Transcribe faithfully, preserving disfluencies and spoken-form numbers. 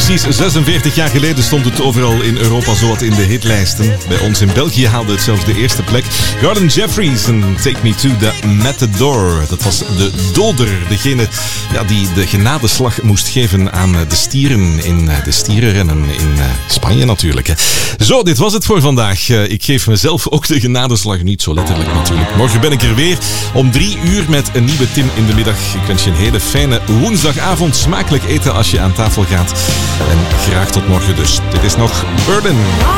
Precies zesenveertig jaar geleden stond het overal in Europa zowat in de hitlijsten. Bij ons in België haalde het zelfs de eerste plek. Gordon Jeffries en Take Me to the Matador. Dat was de doder, degene ja, die de genadeslag moest geven aan de stieren in de stierenrennen in Spanje natuurlijk. Zo, dit was het voor vandaag. Ik geef mezelf ook de genadeslag, niet zo letterlijk natuurlijk. Morgen ben ik er weer om drie uur met een nieuwe Tim in de middag. Ik wens je een hele fijne woensdagavond. Smakelijk eten als je aan tafel gaat. En graag tot morgen dus. Dit is nog Burden.